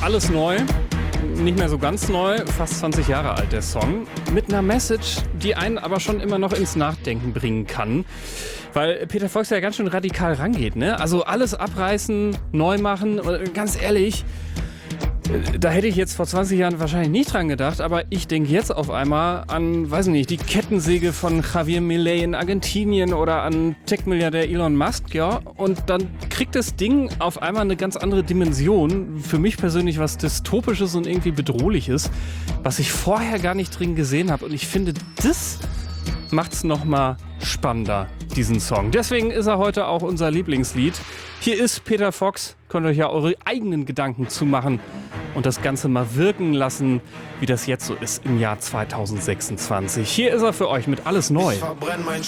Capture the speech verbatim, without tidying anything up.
Alles neu, nicht mehr so ganz neu, fast zwanzig Jahre alt der Song, mit einer Message, die einen aber schon immer noch ins Nachdenken bringen kann. Weil Peter Fox ja ganz schön radikal rangeht, ne? Also alles abreißen, neu machen, ganz ehrlich, da hätte ich jetzt vor zwanzig Jahren wahrscheinlich nicht dran gedacht, aber ich denke jetzt auf einmal an, weiß nicht, die Kettensäge von Javier Milei in Argentinien oder an Tech-Milliardär Elon Musk, ja. Und dann kriegt das Ding auf einmal eine ganz andere Dimension. Für mich persönlich was Dystopisches und irgendwie Bedrohliches, was ich vorher gar nicht drin gesehen habe. Und ich finde, das macht's nochmal spannender, diesen Song. Deswegen ist er heute auch unser Lieblingslied. Hier ist Peter Fox. Könnt ihr euch ja eure eigenen Gedanken zumachen und das Ganze mal wirken lassen, wie das jetzt so ist im Jahr zweitausendsechsundzwanzig. Hier ist er für euch mit Alles neu.